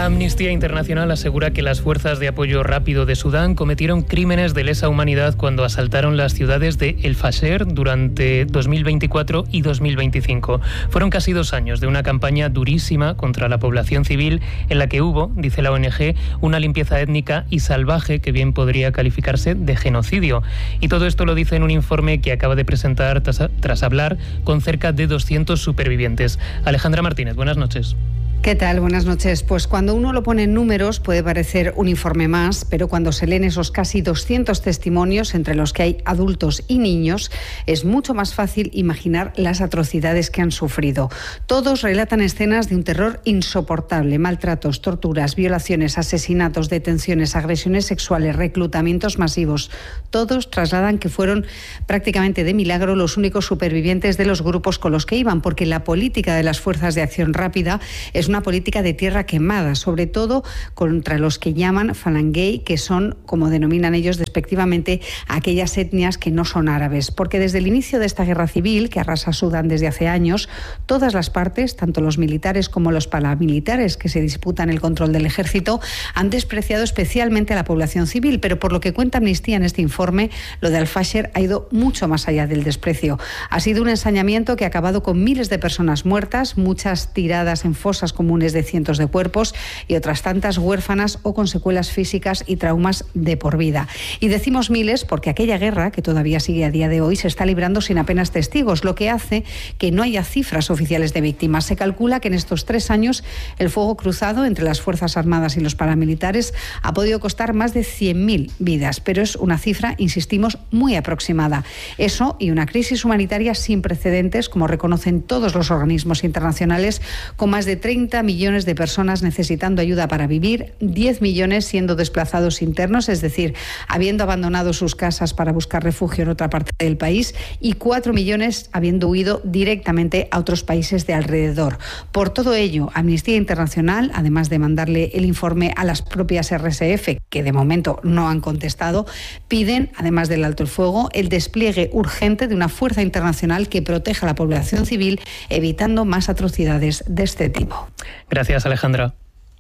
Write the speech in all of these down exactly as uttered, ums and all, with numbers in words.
Amnistía Internacional asegura que las fuerzas de apoyo rápido de Sudán cometieron crímenes de lesa humanidad cuando asaltaron las ciudades de El Fasher durante dos mil veinticuatro y dos mil veinticinco. Fueron casi dos años de una campaña durísima contra la población civil en la que hubo, dice la O N G, una limpieza étnica y salvaje que bien podría calificarse de genocidio. Y todo esto lo dice en un informe que acaba de presentar tras, tras hablar con cerca de doscientos supervivientes. Alejandra Martínez, buenas noches. ¿Qué tal? Buenas noches. Pues cuando uno lo pone en números puede parecer un informe más, pero cuando se leen esos casi doscientos testimonios, entre los que hay adultos y niños, es mucho más fácil imaginar las atrocidades que han sufrido. Todos relatan escenas de un terror insoportable: maltratos, torturas, violaciones, asesinatos, detenciones, agresiones sexuales, reclutamientos masivos. Todos trasladan que fueron prácticamente de milagro los únicos supervivientes de los grupos con los que iban, porque la política de las fuerzas de acción rápida es una política de tierra quemada, sobre todo contra los que llaman falangey, que son, como denominan ellos despectivamente, aquellas etnias que no son árabes. Porque desde el inicio de esta guerra civil, que arrasa Sudán desde hace años, todas las partes, tanto los militares como los paramilitares que se disputan el control del ejército, han despreciado especialmente a la población civil. Pero por lo que cuenta Amnistía en este informe, lo de Al-Fasher ha ido mucho más allá del desprecio. Ha sido un ensañamiento que ha acabado con miles de personas muertas, muchas tiradas en fosas comunes de cientos de cuerpos y otras tantas huérfanas o con secuelas físicas y traumas de por vida. Y decimos miles porque aquella guerra, que todavía sigue a día de hoy, se está librando sin apenas testigos, lo que hace que no haya cifras oficiales de víctimas. Se calcula que en estos tres años el fuego cruzado entre las Fuerzas Armadas y los paramilitares ha podido costar más de cien mil vidas, pero es una cifra, insistimos, muy aproximada. Eso y una crisis humanitaria sin precedentes, como reconocen todos los organismos internacionales, con más de treinta millones de personas necesitando ayuda para vivir, diez millones siendo desplazados internos, es decir, habiendo abandonado sus casas para buscar refugio en otra parte del país, y cuatro millones habiendo huido directamente a otros países de alrededor. Por todo ello, Amnistía Internacional, además de mandarle el informe a las propias R S F, que de momento no han contestado, piden, además del alto el fuego, el despliegue urgente de una fuerza internacional que proteja a la población civil, evitando más atrocidades de este tipo. Gracias, Alejandra.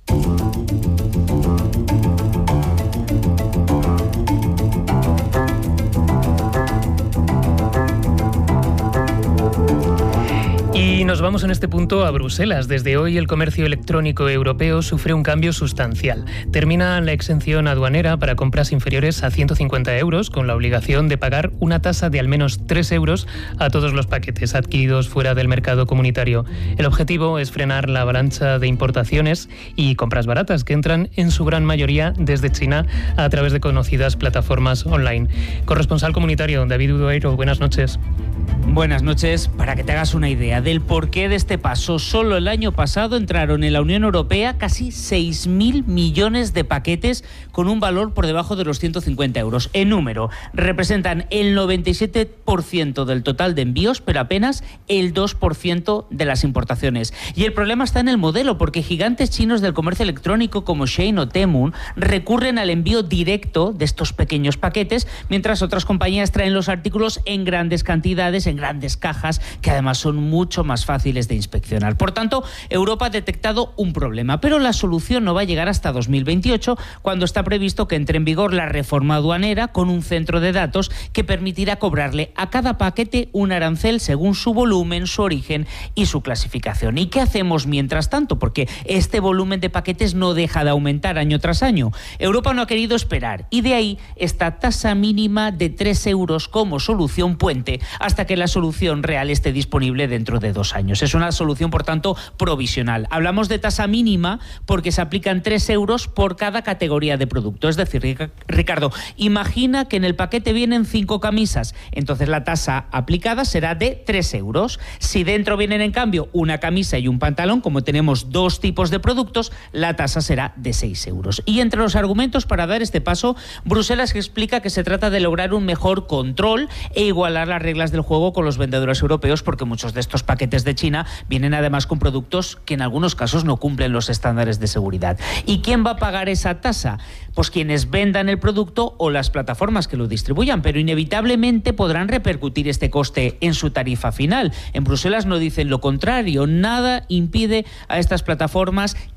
Y nos vamos en este punto a Bruselas. Desde hoy el comercio electrónico europeo sufre un cambio sustancial. Termina la exención aduanera para compras inferiores a ciento cincuenta euros, con la obligación de pagar una tasa de al menos tres euros a todos los paquetes adquiridos fuera del mercado comunitario. El objetivo es frenar la avalancha de importaciones y compras baratas que entran en su gran mayoría desde China a través de conocidas plataformas online. Corresponsal comunitario David Udoeiro, buenas noches. Buenas noches. Para que te hagas una idea del porqué de este paso, solo el año pasado entraron en la Unión Europea casi seis mil millones de paquetes con un valor por debajo de los ciento cincuenta euros. En número, representan el noventa y siete por ciento del total de envíos, pero apenas el dos por ciento de las importaciones. Y el problema está en el modelo, porque gigantes chinos del comercio electrónico como Shein o Temu recurren al envío directo de estos pequeños paquetes, mientras otras compañías traen los artículos en grandes cantidades, en grandes cajas, que además son mucho más fáciles de inspeccionar. Por tanto, Europa ha detectado un problema, pero la solución no va a llegar hasta dos mil veintiocho, cuando está previsto que entre en vigor la reforma aduanera con un centro de datos que permitirá cobrarle a cada paquete un arancel según su volumen, su origen y su clasificación. ¿Y qué hacemos mientras tanto? Porque este volumen de paquetes no deja de aumentar año tras año. Europa no ha querido esperar y de ahí esta tasa mínima de tres euros como solución puente hasta que la solución real esté disponible dentro de dos años. Es una solución, por tanto, provisional. Hablamos de tasa mínima porque se aplican tres euros por cada categoría de producto. Es decir, Ricardo, imagina que en el paquete vienen cinco camisas, entonces la tasa aplicada será de tres euros. Si dentro vienen, en cambio, una camisa y un pantalón, como tenemos dos tipos de productos, la tasa será de seis euros. Y entre los argumentos para dar este paso, Bruselas explica que se trata de lograr un mejor control e igualar las reglas del juego con los vendedores europeos, porque muchos de estos paquetes de China vienen además con productos que en algunos casos no cumplen los estándares de seguridad. ¿Y quién va a pagar esa tasa? Pues quienes vendan el producto o las plataformas que lo distribuyan, pero inevitablemente podrán repercutir este coste en su tarifa final. En Bruselas no dicen lo contrario, nada impide a estas plataformas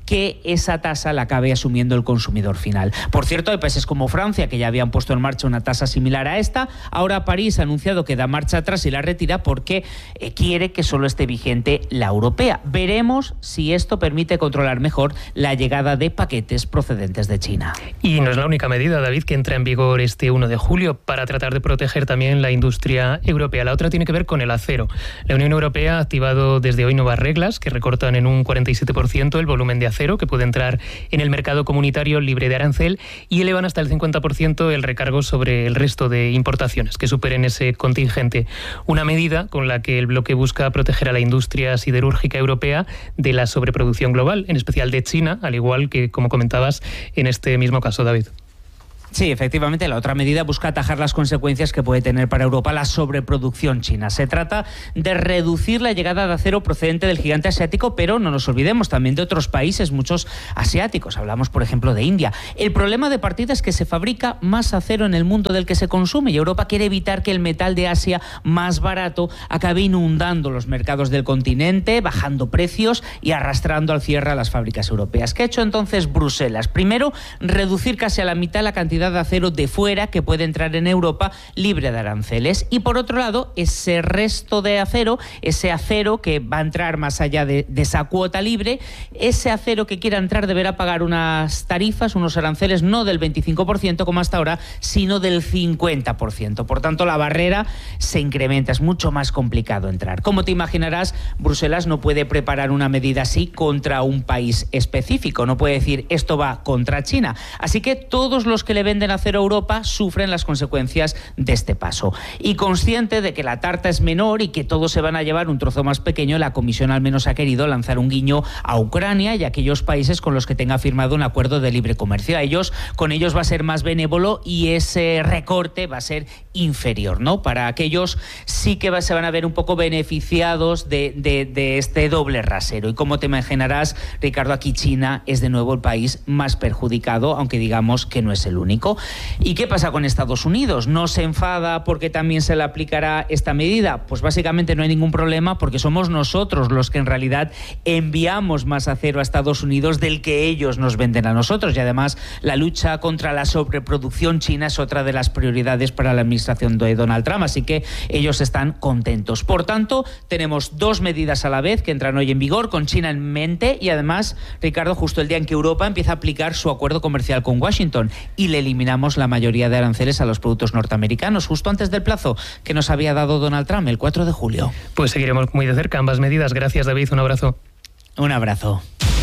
que esa tasa la acabe asumiendo el consumidor final. Por cierto, hay países como Francia que ya habían puesto en marcha una tasa similar a esta. Ahora París ha anunciado que da marcha atrás y la retira porque eh, quiere que solo esté vigente la europea. Veremos si esto permite controlar mejor la llegada de paquetes procedentes de China. Y no es la única medida, David, que entra en vigor este uno de julio para tratar de proteger también la industria europea. La otra tiene que ver con el acero. La Unión Europea ha activado desde hoy nuevas reglas que recortan en un cuarenta y siete por ciento el volumen de acero que puede entrar en el mercado comunitario libre de arancel y elevan hasta el cincuenta por ciento el recargo sobre el resto de importaciones que superen ese contingente. Una medida con la que el bloque busca proteger a la industria siderúrgica europea de la sobreproducción global, en especial de China, al igual que, como comentabas, en este mismo caso, David. Sí, efectivamente, la otra medida busca atajar las consecuencias que puede tener para Europa la sobreproducción china. Se trata de reducir la llegada de acero procedente del gigante asiático, pero no nos olvidemos también de otros países, muchos asiáticos. Hablamos, por ejemplo, de India. El problema de partida es que se fabrica más acero en el mundo del que se consume y Europa quiere evitar que el metal de Asia más barato acabe inundando los mercados del continente, bajando precios y arrastrando al cierre a las fábricas europeas. ¿Qué ha hecho entonces Bruselas? Primero, reducir casi a la mitad la cantidad de acero de fuera que puede entrar en Europa libre de aranceles. Y por otro lado, ese resto de acero, ese acero que va a entrar más allá de, de esa cuota libre, ese acero que quiera entrar deberá pagar unas tarifas, unos aranceles no del veinticinco por ciento como hasta ahora, sino del cincuenta por ciento. Por tanto, la barrera se incrementa, es mucho más complicado entrar. Como te imaginarás, Bruselas no puede preparar una medida así contra un país específico, no puede decir esto va contra China. Así que todos los que le venden acero a Europa sufren las consecuencias de este paso. Y consciente de que la tarta es menor y que todos se van a llevar un trozo más pequeño, la Comisión al menos ha querido lanzar un guiño a Ucrania y a aquellos países con los que tenga firmado un acuerdo de libre comercio. A ellos, con ellos va a ser más benévolo y ese recorte va a ser inferior, ¿no? Para aquellos sí que va, se van a ver un poco beneficiados de, de, de este doble rasero. Y como te imaginarás, Ricardo, aquí China es de nuevo el país más perjudicado, aunque digamos que no es el único. ¿Y qué pasa con Estados Unidos? ¿No se enfada porque también se le aplicará esta medida? Pues básicamente no hay ningún problema porque somos nosotros los que en realidad enviamos más acero a Estados Unidos del que ellos nos venden a nosotros. Y además la lucha contra la sobreproducción china es otra de las prioridades para la administración de Donald Trump, así que ellos están contentos. Por tanto, tenemos dos medidas a la vez que entran hoy en vigor con China en mente y además, Ricardo, justo el día en que Europa empieza a aplicar su acuerdo comercial con Washington y le eliminamos la mayoría de aranceles a los productos norteamericanos, justo antes del plazo que nos había dado Donald Trump, el cuatro de julio. Pues seguiremos muy de cerca ambas medidas. Gracias, David. Un abrazo. Un abrazo.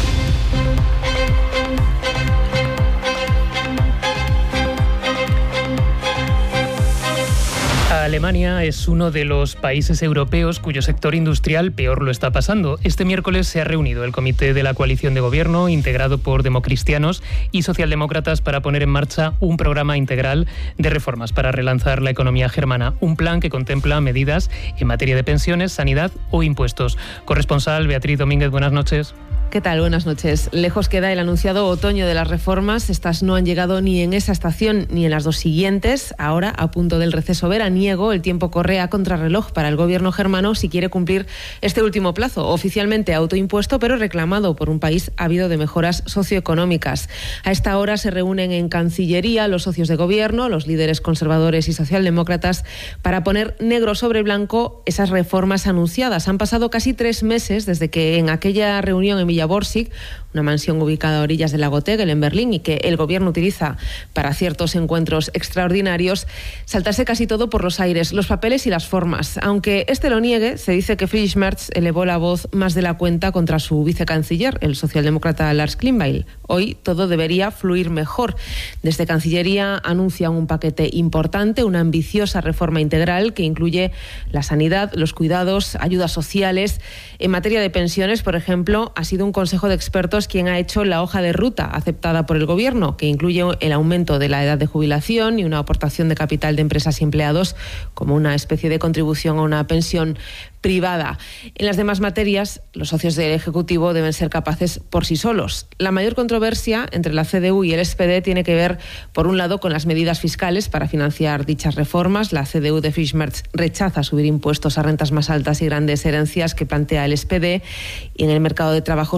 Alemania es uno de los países europeos cuyo sector industrial peor lo está pasando. Este miércoles se ha reunido el comité de la coalición de gobierno, integrado por democristianos y socialdemócratas, para poner en marcha un programa integral de reformas para relanzar la economía germana. Un plan que contempla medidas en materia de pensiones, sanidad o impuestos. Corresponsal Beatriz Domínguez, buenas noches. ¿Qué tal? Buenas noches. Lejos queda el anunciado otoño de las reformas. Estas no han llegado ni en esa estación ni en las dos siguientes. Ahora, a punto del receso veraniego, el tiempo corre a contrarreloj para el gobierno germano si quiere cumplir este último plazo, oficialmente autoimpuesto, pero reclamado por un país ávido de mejoras socioeconómicas. A esta hora se reúnen en Cancillería los socios de gobierno, los líderes conservadores y socialdemócratas, para poner negro sobre blanco esas reformas anunciadas. Han pasado casi tres meses desde que en aquella reunión en Villa Borsig, una mansión ubicada a orillas del lago Tegel en Berlín y que el gobierno utiliza para ciertos encuentros extraordinarios, saltarse casi todo por los aires, los papeles y las formas. Aunque este lo niegue, se dice que Friedrich Merz elevó la voz más de la cuenta contra su vicecanciller, el socialdemócrata Lars Klingbeil. Hoy todo debería fluir mejor. Desde Cancillería anuncian un paquete importante, una ambiciosa reforma integral que incluye la sanidad, los cuidados, ayudas sociales. En materia de pensiones, por ejemplo, ha sido un consejo de expertos quien ha hecho la hoja de ruta aceptada por el gobierno, que incluye el aumento de la edad de jubilación y una aportación de capital de empresas y empleados como una especie de contribución a una pensión privada. En las demás materias, los socios del Ejecutivo deben ser capaces por sí solos. La mayor controversia entre la C D U y el S P D tiene que ver, por un lado, con las medidas fiscales para financiar dichas reformas. La C D U de Friedrich Merz rechaza subir impuestos a rentas más altas y grandes herencias que plantea el S P D, y en el mercado de trabajo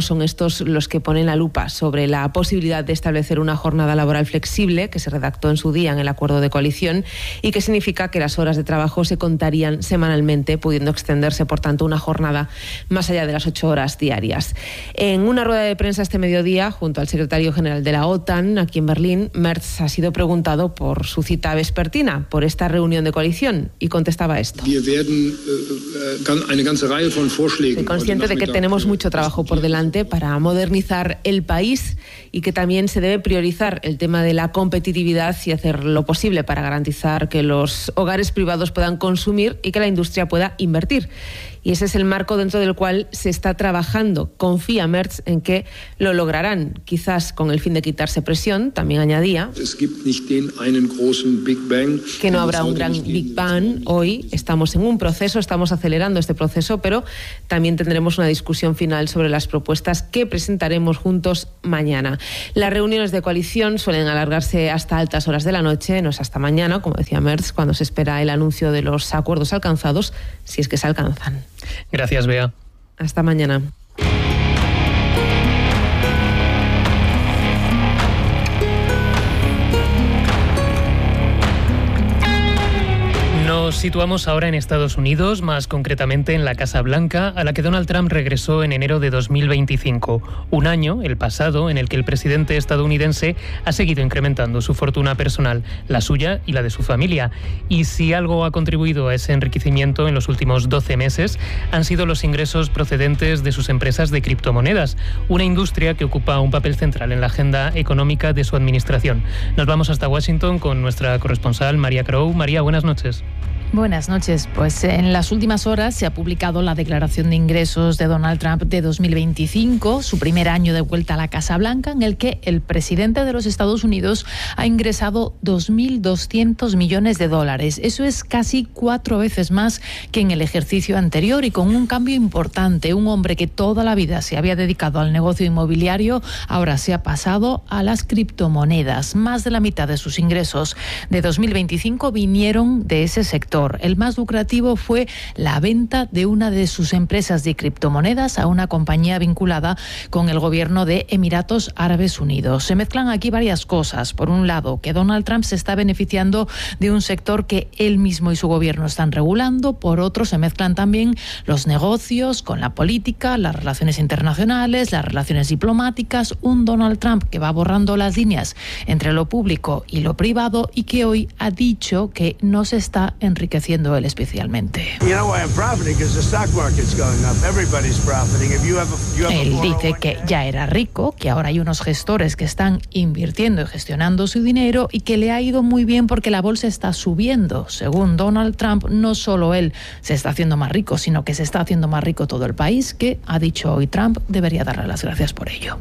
son estos los que ponen la lupa sobre la posibilidad de establecer una jornada laboral flexible que se redactó en su día en el acuerdo de coalición y que significa que las horas de trabajo se contarían semanalmente, pudiendo extenderse, por tanto, una jornada más allá de las ocho horas diarias. En una rueda de prensa este mediodía, junto al secretario general de la OTAN, aquí en Berlín, Merz ha sido preguntado por su cita vespertina, por esta reunión de coalición, y contestaba esto. Soy consciente de que tenemos mucho trabajo por delante para modernizar el país y que también se debe priorizar el tema de la competitividad y hacer lo posible para garantizar que los hogares privados puedan consumir y que la industria pueda invertir. Y ese es el marco dentro del cual se está trabajando. Confía Merz en que lo lograrán, quizás con el fin de quitarse presión. También añadía que no habrá un gran Big Bang. Hoy estamos en un proceso, estamos acelerando este proceso, pero también tendremos una discusión final sobre las propuestas que presentaremos juntos mañana. Las reuniones de coalición suelen alargarse hasta altas horas de la noche, no es hasta mañana, como decía Merz, cuando se espera el anuncio de los acuerdos alcanzados, si es que se alcanzan. Gracias, Bea. Hasta mañana. Nos situamos ahora en Estados Unidos, más concretamente en la Casa Blanca, a la que Donald Trump regresó en enero de dos mil veinticinco. Un año, el pasado, en el que el presidente estadounidense ha seguido incrementando su fortuna personal, la suya y la de su familia. Y si algo ha contribuido a ese enriquecimiento en los últimos doce meses, han sido los ingresos procedentes de sus empresas de criptomonedas, una industria que ocupa un papel central en la agenda económica de su administración. Nos vamos hasta Washington con nuestra corresponsal María Crow. María, buenas noches. Buenas noches. Pues en las últimas horas se ha publicado la declaración de ingresos de Donald Trump de dos mil veinticinco, su primer año de vuelta a la Casa Blanca, en el que el presidente de los Estados Unidos ha ingresado dos mil doscientos millones de dólares. Eso es casi cuatro veces más que en el ejercicio anterior y con un cambio importante. Un hombre que toda la vida se había dedicado al negocio inmobiliario ahora se ha pasado a las criptomonedas. Más de la mitad de sus ingresos de dos mil veinticinco vinieron de ese sector. El más lucrativo fue la venta de una de sus empresas de criptomonedas a una compañía vinculada con el gobierno de Emiratos Árabes Unidos. Se mezclan aquí varias cosas. Por un lado, que Donald Trump se está beneficiando de un sector que él mismo y su gobierno están regulando. Por otro, se mezclan también los negocios con la política, las relaciones internacionales, las relaciones diplomáticas. Un Donald Trump que va borrando las líneas entre lo público y lo privado y que hoy ha dicho que no se está enriqueciendo él especialmente. Él dice que ya era rico, que ahora hay unos gestores que están invirtiendo y gestionando su dinero y que le ha ido muy bien porque la bolsa está subiendo. Según Donald Trump, no solo él se está haciendo más rico, sino que se está haciendo más rico todo el país, que, ha dicho hoy Trump, debería darle las gracias por ello.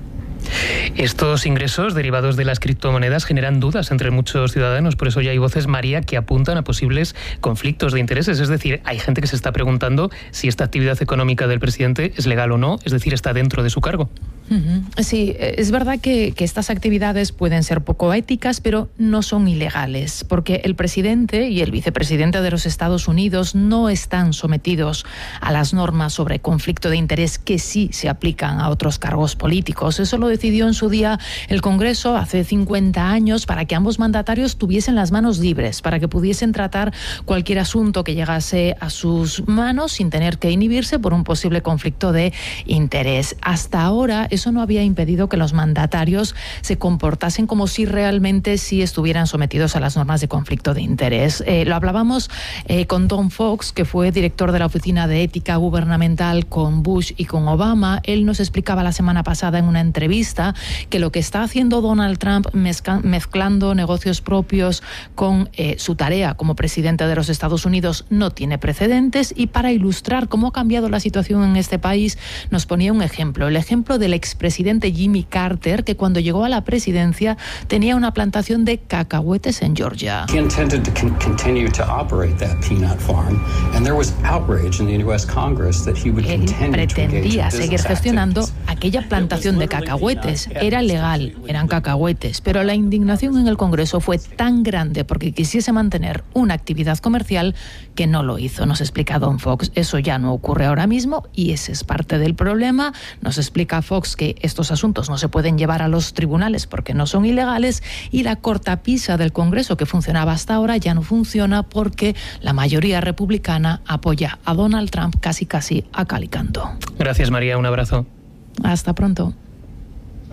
Estos ingresos derivados de las criptomonedas generan dudas entre muchos ciudadanos, por eso ya hay voces, María, que apuntan a posibles conflictos de intereses. Es decir, hay gente que se está preguntando si esta actividad económica del presidente es legal o no, es decir, está dentro de su cargo. Sí, es verdad que, que estas actividades pueden ser poco éticas, pero no son ilegales, porque el presidente y el vicepresidente de los Estados Unidos no están sometidos a las normas sobre conflicto de interés que sí se aplican a otros cargos políticos. Eso lo decidió en su día el Congreso hace cincuenta años para que ambos mandatarios tuviesen las manos libres, para que pudiesen tratar cualquier asunto que llegase a sus manos sin tener que inhibirse por un posible conflicto de interés. Hasta ahora, eso no había impedido que los mandatarios se comportasen como si realmente sí estuvieran sometidos a las normas de conflicto de interés. Eh, lo hablábamos eh, con Tom Fox, que fue director de la Oficina de Ética Gubernamental con Bush y con Obama. Él nos explicaba la semana pasada en una entrevista que lo que está haciendo Donald Trump mezcla, mezclando negocios propios con eh, su tarea como presidente de los Estados Unidos no tiene precedentes, y para ilustrar cómo ha cambiado la situación en este país nos ponía un ejemplo, el ejemplo del expresidente Jimmy Carter, que cuando llegó a la presidencia tenía una plantación de cacahuetes en Georgia. He intended to con- continue to operate that peanut farm, and there was outrage in the U S Congress that he would Él continue to engage in pretendía seguir business gestionando activities. aquella plantación de cacahuetes. Era legal, eran cacahuetes, pero la indignación en el Congreso fue tan grande porque quisiese mantener una actividad comercial que no lo hizo. Nos explica Don Fox, eso ya no ocurre ahora mismo y ese es parte del problema. Nos explica Fox los que estos asuntos no se pueden llevar a los tribunales porque no son ilegales, y la cortapisa del Congreso que funcionaba hasta ahora ya no funciona porque la mayoría republicana apoya a Donald Trump casi casi a cal y canto. Gracias, María. Un abrazo. Hasta pronto.